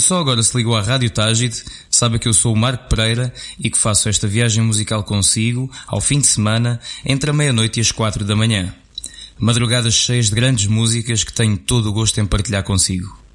só agora se ligou à Rádio Tágide, saiba que eu sou o Marco Pereira e que faço esta viagem musical consigo, ao fim de semana, entre a meia-noite e as 4 da manhã. Madrugadas cheias de grandes músicas que tenho todo o gosto em partilhar consigo.